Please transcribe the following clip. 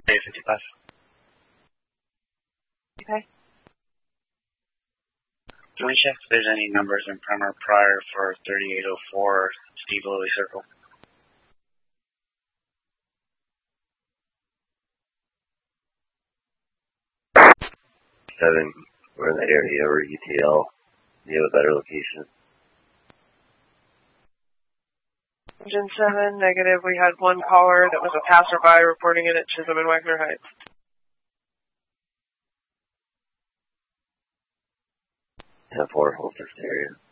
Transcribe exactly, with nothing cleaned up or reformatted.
Bay fifty-five. Okay. Can we check if there's any numbers in Primer prior for thirty-eight oh four Steve Lilly Circle? Seven, we're in the area over E T L. Do you have a better location? Engine seven, negative. We had one caller that was a passerby reporting it at Chisholm and Wagner Heights. ten four, hold this area.